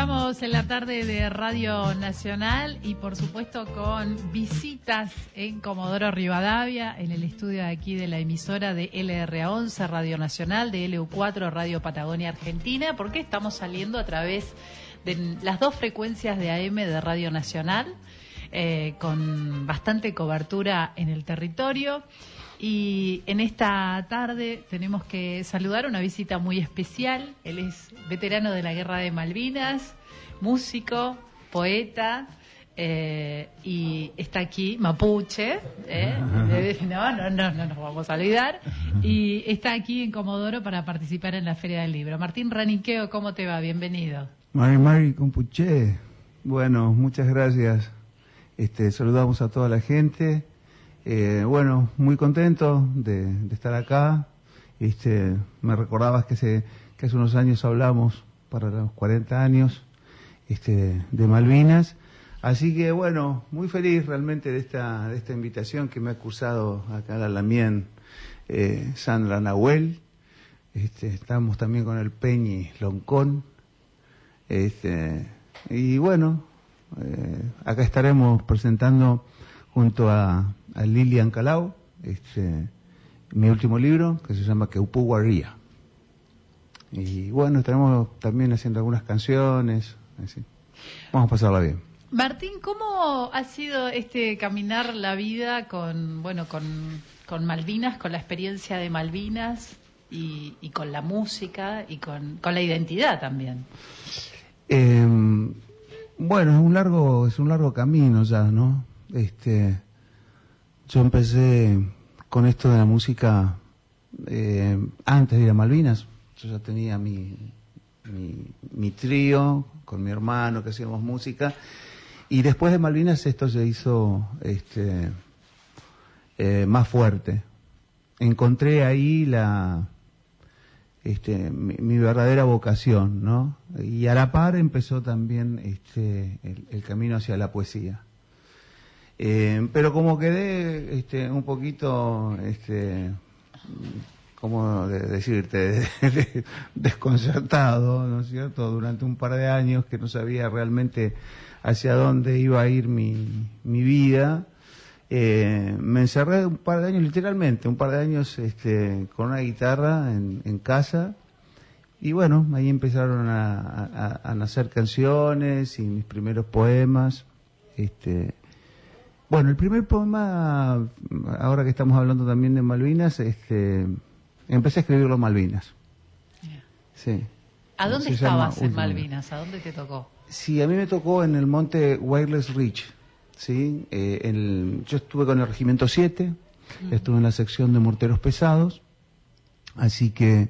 Estamos en la tarde de Radio Nacional y por supuesto con visitas en Comodoro Rivadavia, en el estudio de aquí de la emisora de LRA11 Radio Nacional, de LU4 Radio Patagonia Argentina, porque estamos saliendo a través de las dos frecuencias de AM de Radio Nacional, con bastante cobertura en el territorio. Y en esta tarde tenemos que saludar una visita muy especial. Él es veterano de la Guerra de Malvinas, músico, poeta, y está aquí, mapuche, no nos vamos a olvidar, y está aquí en Comodoro para participar en la Feria del Libro. Martín Raniqueo, ¿cómo te va? Bienvenido. Mari Compuche, bueno, muchas gracias. Saludamos a toda la gente. Bueno, muy contento de estar acá. Me recordabas que hace unos años hablamos para los 40 años de Malvinas. Así que bueno, muy feliz realmente de esta invitación que me ha cursado acá la Lamien, Sandra Nahuel. Estamos también con el Peñi Loncón. Y bueno, acá estaremos presentando junto a Lilian Calau, mi último libro, que se llama Queupú Guarría. Y bueno, estaremos también haciendo algunas canciones, así. Vamos a pasarla bien. Martín, ¿cómo ha sido caminar la vida con Malvinas, con la experiencia de Malvinas y con la música y con la identidad también? Bueno, es un largo camino ya, ¿no? Yo empecé con esto de la música antes de ir a Malvinas. Yo ya tenía mi trío con mi hermano que hacíamos música, y después de Malvinas esto se hizo más fuerte. Encontré ahí mi verdadera vocación, ¿no? Y a la par empezó también el camino hacia la poesía. Pero como quedé un poquito, ¿cómo decirte? Desconcertado, ¿no es cierto? Durante un par de años que no sabía realmente hacia dónde iba a ir mi vida. Me encerré un par de años, literalmente, un par de años con una guitarra en casa. Y bueno, ahí empezaron a nacer canciones y mis primeros poemas. Bueno, el primer poema, ahora que estamos hablando también de Malvinas, empecé a escribirlo en Malvinas. Sí. ¿A dónde estabas en Malvinas? ¿A dónde te tocó? Sí, a mí me tocó en el monte Wireless Ridge. ¿Sí? Yo estuve con el Regimiento 7, estuve en la sección de morteros pesados, así que,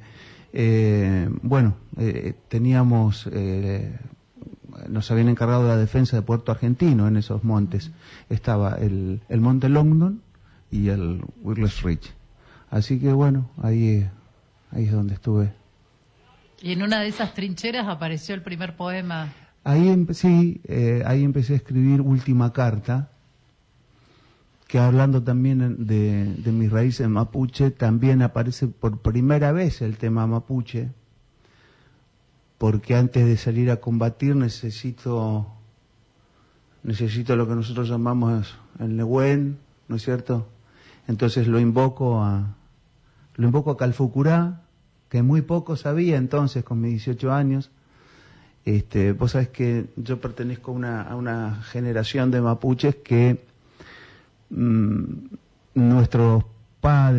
teníamos... nos habían encargado de la defensa de Puerto Argentino en esos montes. Estaba el monte Longdon y el Wireless Ridge. Así que bueno, ahí es donde estuve. ¿Y en una de esas trincheras apareció el primer poema? Ahí empecé a escribir Última Carta, que hablando también de mis raíces mapuche, también aparece por primera vez el tema mapuche, porque antes de salir a combatir necesito lo que nosotros llamamos el Nehuen, ¿no es cierto? Entonces lo invoco a Calfucurá, que muy poco sabía entonces con mis 18 años. Vos sabés que yo pertenezco a una generación de mapuches que nuestros padres